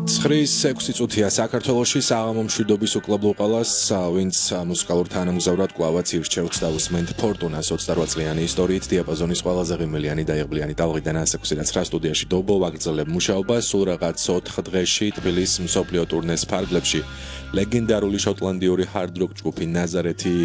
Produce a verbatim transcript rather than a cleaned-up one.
ცხრის ექვსი წუთია საქართველოში საღამო მშვიდობის უკლებლო ყველას, ვინც მუსიკალურ თანამგზავრად კვლავაც ირჩევთ და უსმენთ ფორტუნას ოცდაოთხ წლიანი ისტორიით დიაპაზონის ყველაზე ღიმილიანი და იღბლიანი ტალღიდან ასექვსი ოცდაათი სტუდიაში დობო ვაგრძელებ მუშაობა სულ რაღაც ოთხ დღეში თბილისის მსოფლიო ტურნეს ფარგლებში ლეგენდარული შოტლანდიური hard rock ჯგუფი ნაზარეთი